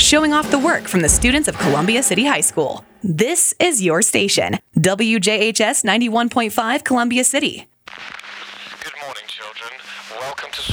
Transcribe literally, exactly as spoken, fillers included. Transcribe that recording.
showing off the work from the students of Columbia City High School. This is your station, W J H S ninety-one point five Columbia City. Good morning, children. Welcome to